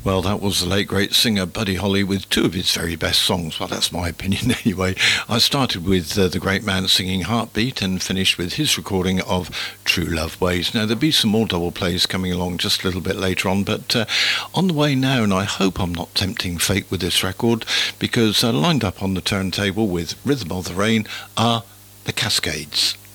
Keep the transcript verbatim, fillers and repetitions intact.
Well, that was the late great singer Buddy Holly with two of his very best songs. Well, that's my opinion anyway. I started with uh, the great man singing Heartbeat and finished with his recording of True Love Ways. Now, there'll be some more double plays coming along just a little bit later on, but uh, on the way now, and I hope I'm not tempting fate with this record, because uh, lined up on the turntable with Rhythm of the Rain are the Cascades.